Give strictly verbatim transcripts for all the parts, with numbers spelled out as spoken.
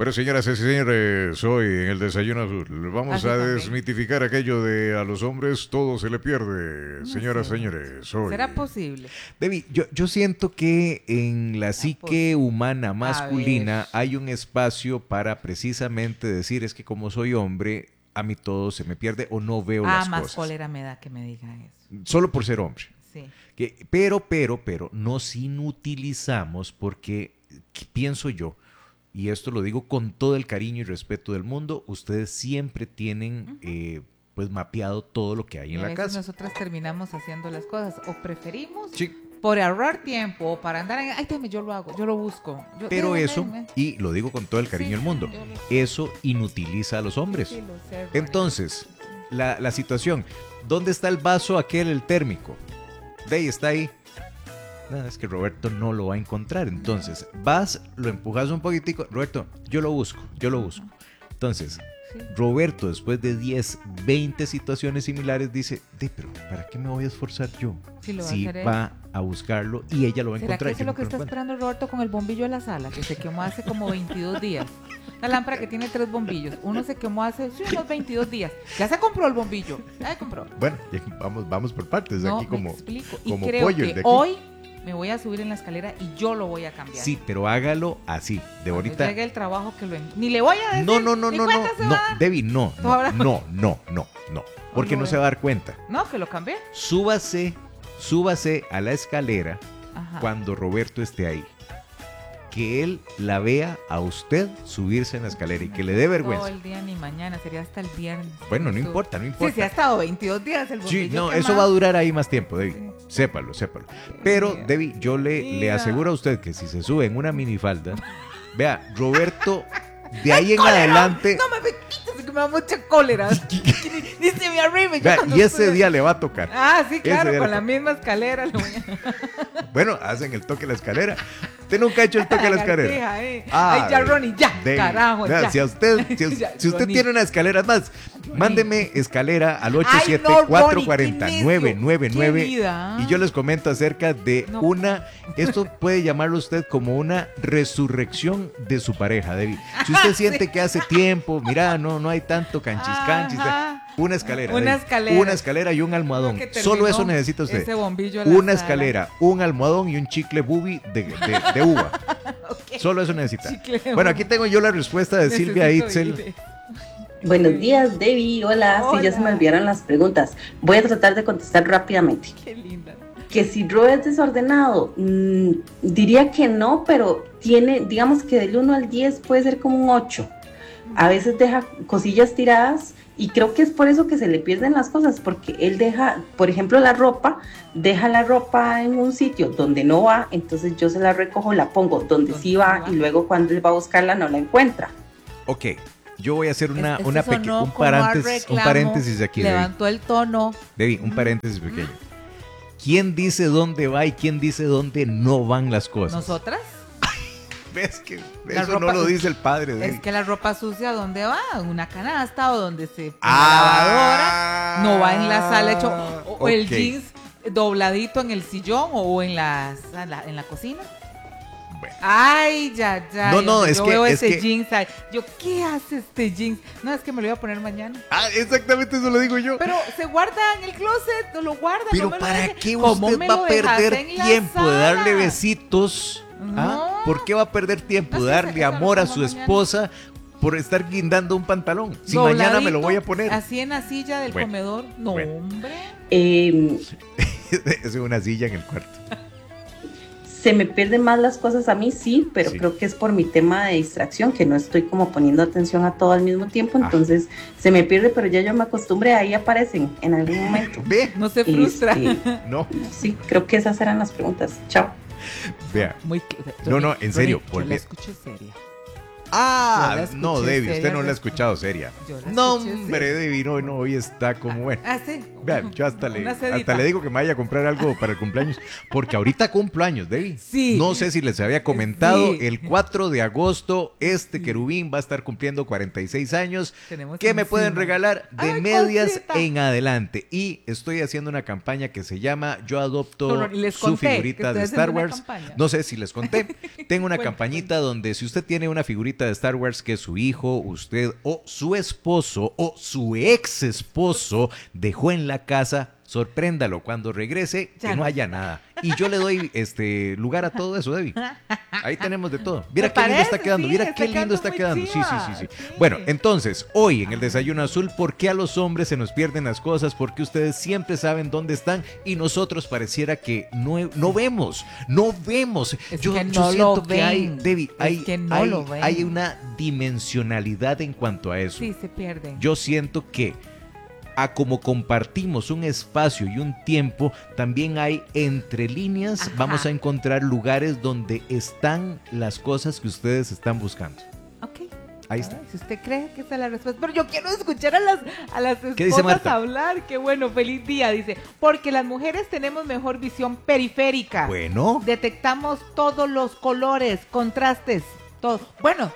Bueno, señoras y señores, hoy en el Desayuno Azul vamos Así a también. desmitificar aquello de a los hombres todo se le pierde. No Señoras y sé. señores, hoy. ¿Será posible? Debbie, yo, yo siento que en la psique humana masculina ver. hay un espacio para precisamente decir, es que como soy hombre, a mí todo se me pierde o no veo Ah, las más cosas. cólera me da que me digan eso. Solo por ser hombre. Sí. Que, pero, pero, pero, nos inutilizamos porque, que pienso yo, y esto lo digo con todo el cariño y respeto del mundo, ustedes siempre tienen eh, pues mapeado todo lo que hay Y en a la veces casa. nosotras terminamos haciendo las cosas o preferimos Sí, por ahorrar tiempo o para andar en, ay, deme, yo lo hago, yo lo busco. Yo, pero déjeme, eso, déjeme. y lo digo con todo el cariño Sí, del mundo, yo lo sé. eso inutiliza a los hombres. Sí, lo sé, Ronnie. Entonces, la, la situación, ¿dónde está el vaso aquel, el térmico? De ahí está ahí. No, es que Roberto no lo va a encontrar. Entonces, vas, lo empujas un poquitico. Roberto, yo lo busco, yo lo busco. Entonces, Sí. Roberto, después de diez, veinte situaciones similares, dice, de, pero ¿para qué me voy a esforzar yo? Sí, lo va a Si hacer él. va a buscarlo y ella lo va a ¿Será que encontrar. eso yo es lo no que está lo encuentro. esperando Roberto con el bombillo de la sala? Que se quemó hace como veintidós días. La lámpara que tiene tres bombillos. Uno se quemó hace sí, unos veintidós días. Ya se compró el bombillo. Ya se compró. Bueno, ya vamos, vamos por partes, No, aquí me como, explico. Y como creo pollo el que de aquí. hoy me voy a subir en la escalera y yo lo voy a cambiar. Sí, pero hágalo así, de Cuando ahorita. llegue el trabajo que lo en- ni le voy a decir. No, no, no, ni no, no, cuenta se no, va a dar. Debbie, no, no, Ahora- no, no, no, no, porque lo no ve. se va a dar cuenta. No, que lo cambié. Súbase, súbase a la escalera Ajá. cuando Roberto esté ahí. Que él la vea a usted subirse en la escalera y que le dé Todo vergüenza. el día ni mañana, sería hasta el viernes. Bueno, no Estuvo- importa, no Sí, importa. sí, ha estado veintidós días el bombillo Sí, no, quemado. eso va a durar ahí más tiempo, Debbie. Sí. Sépalo, sépalo. Pero, Mira. Debbie, yo le, le Mira. aseguro a usted que si se sube en una minifalda, vea, Roberto, de ahí en adelante, No me me quites, que me da mucha cólera. Dice mi arriba. yo vea, cuando y ese sube- día le va a tocar. Ah, sí, claro, día con le- la misma escalera. Lo voy a... Bueno, hacen el toque de la escalera. Usted nunca ha hecho el toque de la escalera. Lagartija, eh. Ah, Ay, ya, de- Ronnie, ya, de- carajo, vea, ya. Si, a usted, si, a- Ya, si usted Ronnie. tiene una escalera, es más, mándeme escalera al ocho Ay, siete no, cuatro Ronnie, cuatro qué cero nueve nueve nueve Qué vida, ¿ah? y yo les comento acerca de No. una, esto puede llamarlo usted como una resurrección de su pareja, Debbie. Si usted siente que hace tiempo, mira, no, no hay tanto canchis canchis, Ajá. una escalera, Una Debbie. escalera. una escalera y un almohadón. Que Solo terminó eso necesita usted. ese bombillo a la Una sala. escalera, un almohadón y un chicle bubi de, de, de uva. Ok. Solo eso necesita. Chicle de Bueno, uva. aquí tengo yo la respuesta de Silvia Necesito Itzel. ir. Buenos días, Debbie. Hola. Sí, ya se me Hola. olvidaron las preguntas. Voy a tratar de contestar rápidamente. Qué linda. Que si Ro es desordenado, mm, diría que no, pero tiene, digamos que del uno al diez puede ser como un ocho. A veces deja cosillas tiradas y creo que es por eso que se le pierden las cosas, porque él deja, por ejemplo, la ropa, deja la ropa en un sitio donde no va, entonces yo se la recojo, la pongo donde sí va y luego cuando él va a buscarla no la encuentra. Ok, yo voy a hacer una, Este una sonó peque- un, como a paréntesis, un reclamo, paréntesis aquí, Debbie. Levantó el tono. Debbie, un paréntesis pequeño. ¿Quién dice dónde va y quién dice dónde no van las cosas? ¿Nosotras? ¿Ves que La eso ropa- no lo dice el padre, Debbie? Es que la ropa sucia, ¿dónde va? ¿En una canasta o donde se en Ah, la lavadora? No va en la sala hecho o, o el ok. jeans dobladito en el sillón o en la, la- en la cocina. Bueno. Ay, ya, ya. No, no, donde es yo que- veo es ese que- jeans. ay, yo, ¿qué hace este jeans? No, es que me lo iba a poner mañana. Ah, exactamente eso lo digo yo. Pero se guarda en el closet, lo guarda. Pero no me lo ¿para deje. qué ¿Cómo usted me va lo a perder dejaste en la tiempo de darle sala? besitos? ¿Ah? No. ¿Por qué va a perder tiempo No de sé, darle eso lo amor a como su mañana. esposa por estar guindando un pantalón? Si mañana me lo voy a poner. Así en la silla del Bueno, comedor. No, bueno. hombre. Eh, Es una silla en el cuarto. se me pierden más las cosas a mí, sí, pero Sí. creo que es por mi tema de distracción, que no estoy como poniendo atención a todo al mismo tiempo, Ah. entonces se me pierde, pero ya yo me acostumbré, ahí aparecen en algún momento. Ve, No se frustra. Este, no, sí, creo que esas eran las preguntas. Chao. vea. Muy, No, no, en serio, Yo porque- la escuché seria. Ah, Yo la escuché no, Debbie, usted seria, no la ha resp- escuchado seria. Yo la No, escuché hombre, seria. Debbie, no, no, hoy está como bueno. Ah, sí. Vean, yo hasta le, Una sedita. hasta le digo que me vaya a comprar algo para el cumpleaños, porque ahorita cumplo años, Debbie. Sí. No sé si les había comentado, Sí. el cuatro de agosto, este querubín va a estar cumpliendo cuarenta y seis años. Tenemos ¿Qué me encima. pueden regalar? De Ay, medias cosita. en adelante. Y estoy haciendo una campaña que se llama Yo adopto No, no, y les su conté que figurita estoy de haciendo Star una Wars. campaña. No sé si les conté. Tengo una Cuente, campañita donde si usted tiene una figurita figurita de Star Wars que su hijo, usted o su esposo o su ex esposo dejó en la casa, sorpréndalo cuando regrese, Ya que no no. haya nada. Y yo le doy este lugar a todo eso, Debbie. Ahí tenemos de todo. Mira Me qué lindo parece, está quedando, sí, mira está qué lindo quedando está muy quedando. Sí, sí, chiva, sí, sí. sí. Bueno, entonces, hoy en el Desayuno Azul, ¿por qué a los hombres se nos pierden las cosas? Porque ustedes siempre saben dónde están y nosotros pareciera que no, no vemos, no vemos. Es yo que yo no siento lo que hay, ven. Debbie, Es hay, que no hay, lo ven. hay una dimensionalidad en cuanto a eso. Sí, se pierden. Yo siento que a como compartimos un espacio y un tiempo, también hay entre líneas, Ajá. vamos a encontrar lugares donde están las cosas que ustedes están buscando. Ok. Ahí está. Ay, si usted cree que esa es la respuesta. Pero yo quiero escuchar a las, a las ¿Qué dice esposas Marta? hablar. Qué bueno, feliz día. Dice, porque las mujeres tenemos mejor visión periférica. Bueno, Detectamos todos los colores, contrastes, todo. Bueno,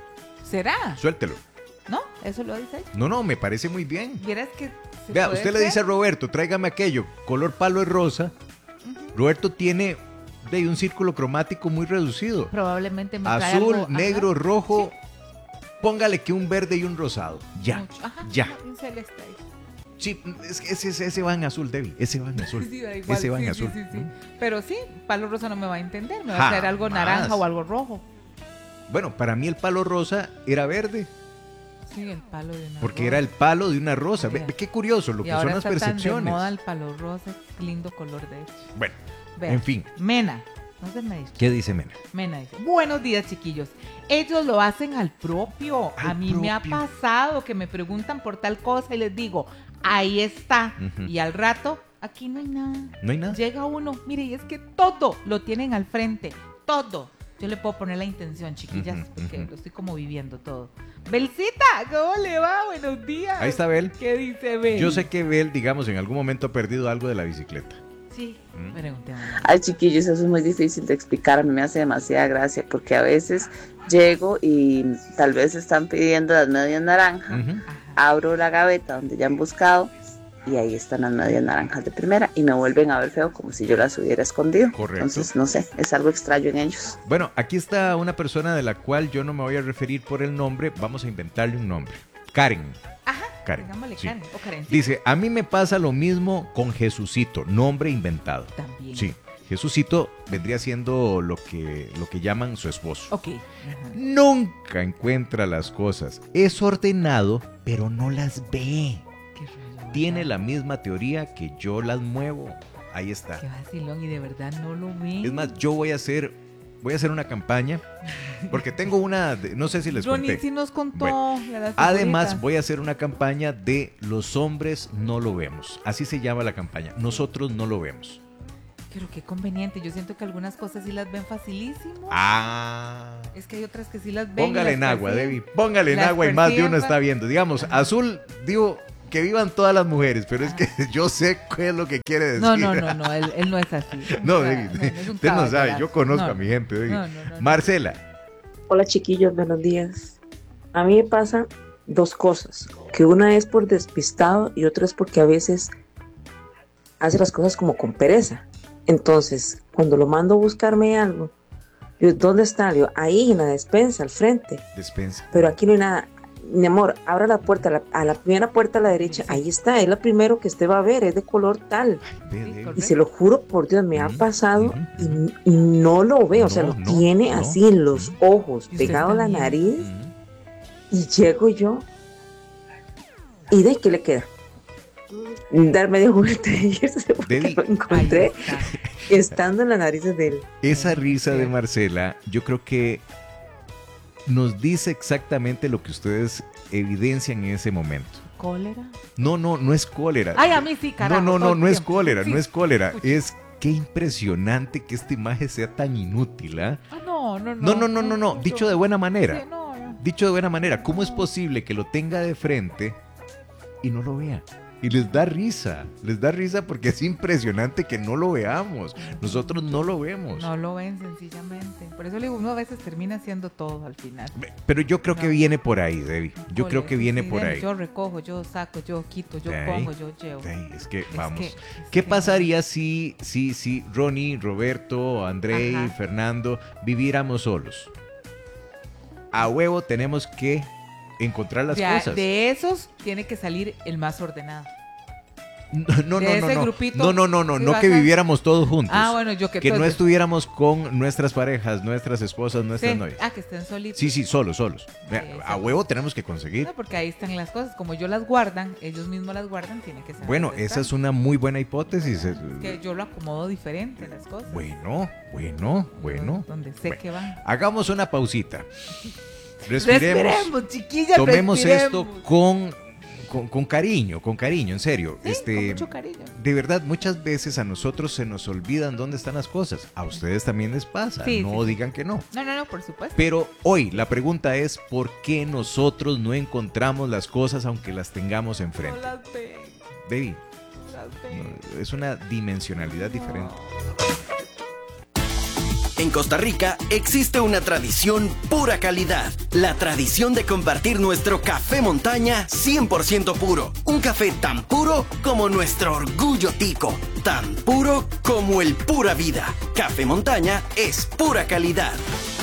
¿será? suéltelo. ¿No? Eso lo dice ella. No, no, me parece muy bien. Vieras que se Vea, puede usted le ser. dice a Roberto, tráigame aquello, color palo es rosa. Roberto tiene de un círculo cromático muy reducido. Probablemente me trae Azul, algo- ajá. negro, rojo. Póngale que un verde y un rosado. Ya, Mucho. Ajá, ya. un celeste ahí. Sí, es que ese, ese, ese va en azul, Debbie. Ese va en azul. Sí, da igual, Ese va en sí, azul. sí, sí, sí. ¿Mm? Pero sí, palo rosa no me va a entender. Me va a traer algo Jamás. naranja o algo rojo. Bueno, para mí el palo rosa era verde, Sí, el palo de una porque rosa. era el palo de una rosa. Ve, Vea. ve qué curioso lo Y que ahora son las está tan de percepciones. moda el palo rosa, lindo color de hecho. Bueno, Vea, en fin. Mena, no se me dice. ¿Qué dice Mena? Mena dice, buenos días chiquillos. Ellos lo hacen al propio. Al a mí me ha propio. pasado que me preguntan por tal cosa y les digo, ahí está. Ujú. Y al rato, aquí no hay nada. No hay nada. Llega uno, mire, y es que todo lo tienen al frente, todo. Yo le puedo poner la intención, chiquillas, Ujú, porque ujú. lo estoy como viviendo todo. Belcita, ¿cómo le va? Buenos días. Ahí está Bel. ¿Qué dice Bel? Yo sé que Bel, digamos, en algún momento ha perdido algo de la bicicleta. Sí, ¿Mm? preguntémosle. Ay, chiquillos, eso es muy difícil de explicar. A mí me hace demasiada gracia porque a veces llego y tal vez están pidiendo las medias naranjas. Ujú. Ajá. Abro la gaveta donde ya han buscado y ahí están las medias naranjas de primera y me vuelven a ver feo como si yo las hubiera escondido. Correcto. Entonces, no sé, es algo extraño en ellos. Bueno, aquí está una persona de la cual yo no me voy a referir por el nombre. Vamos a inventarle un nombre. Karen. Ajá, Karen. digámosle Sí. Karen o Karen. Dice, a mí me pasa lo mismo con Jesucito, nombre inventado. También. Sí, Jesucito vendría siendo lo que, lo que llaman su esposo. Ok. Ajá. Nunca encuentra las cosas. Es ordenado, pero no las ve. Qué rollo, Tiene ¿verdad? la misma teoría que yo las muevo. Ahí Qué está. vacilón y de verdad no lo ven. Es más, yo voy a hacer, voy a hacer una campaña, porque tengo una, de- no sé si les Ronnie conté. sí nos contó. Bueno, de las Además, figuritas. voy a hacer una campaña de los hombres no lo vemos. Así se llama la campaña. Nosotros no lo vemos. Pero qué conveniente. Yo siento que algunas cosas sí las ven facilísimo. Ah. Es que hay otras que sí las ven. y Póngale en las agua, perciben. Debbie. Póngale en Las agua y más de uno perciben está fa- viendo. Digamos, azul, digo, que vivan todas las mujeres, pero es que yo sé qué es lo que quiere decir. No, no, no, no, él, él no es así. No, O sea, Debbie, no, no es un usted no sabe, caballerazo. yo conozco No, a mi gente, Debbie. no, no, no, no. Marcela, Hola chiquillos, buenos días. A mí me pasan dos cosas, que una es por despistado y otra es porque a veces hace las cosas como con pereza. Entonces, cuando lo mando a buscarme algo, yo, ¿dónde está? Le digo, ahí en la despensa, al frente. despensa. Pero aquí no hay nada. Mi amor, abra la puerta, a la, a la primera puerta a la derecha, ahí está, es la primero que usted va a ver, es de color tal. Ve, Sí, Debbie. correcto. Y se lo juro por Dios, me ha Ujú, pasado ujú, y, y no lo ve, o sea, No, lo no, tiene no. así en los ojos, Y usted pegado a la también. nariz. Ujú. Y llego yo, ¿y de qué le queda? Dar media vuelta y irse porque Debbie. lo Ahí encontré está. estando en las narices de él. Esa risa de cierto. Marcela, yo creo que nos dice exactamente lo que ustedes evidencian en ese momento. ¿Cólera? No, no, no es cólera. Ay, a mí sí, carajo. No, no, todo no, el no es tiempo. cólera, Sí. no es cólera. Pucha. Es qué impresionante que esta imagen sea tan inútil, ¿ah? Ah, no, no, no. No, no, no, no, no. Dicho de buena manera. Sí, no, no. Dicho de buena manera, ¿cómo es posible que lo tenga de frente y no lo vea? Y les da risa, les da risa porque es impresionante que no lo veamos. Nosotros no lo vemos. No lo ven sencillamente. Por eso le digo, uno a veces termina haciendo todo al final. Pero yo creo que No. viene por ahí, Debbie. Yo creo Cólera, que viene sí, por de- ahí. Yo recojo, yo saco, yo quito, yo Sí. pongo, yo llevo. Sí, es que, Es vamos. que- es ¿Qué que- pasaría si, si, si Ronnie, Roberto, Andrei, Ajá. Fernando viviéramos solos? a huevo tenemos que encontrar las de, cosas. de esos tiene que salir el más ordenado. No, no, de no, no, ese no. grupito, No, no, no, no, sí no vas que a- viviéramos todos juntos. Ah, bueno, yo que Que no entonces- estuviéramos con nuestras parejas, nuestras esposas, nuestras Sí. novias. Ah, que estén solitos. Sí, sí, solos, solos. Vea, Sí, a sí. huevo tenemos que conseguir. No, porque ahí están las cosas. Como yo las guardan, ellos mismos las guardan, tiene que ser. Bueno, esa es una muy buena hipótesis. Es- Que yo lo acomodo diferente las cosas. Bueno, bueno, bueno. Donde sé Bueno. que van. Hagamos una pausita. Respiremos. Respiremos, chiquillas, Tomemos respiremos. esto con, con, con cariño, con cariño, en serio. Sí, este, con mucho cariño. De verdad, muchas veces a nosotros se nos olvidan dónde están las cosas. A ustedes también les pasa. Sí, no sí. digan que no. No, no, no, por supuesto. Pero hoy la pregunta es ¿por qué nosotros no encontramos las cosas aunque las tengamos No enfrente? las ven, Baby, las ven. no, es una dimensionalidad diferente. En Costa Rica existe una tradición pura calidad, la tradición de compartir nuestro café montaña cien por ciento puro. Un café tan puro como nuestro orgullo tico, tan puro como el pura vida. Café montaña es pura calidad.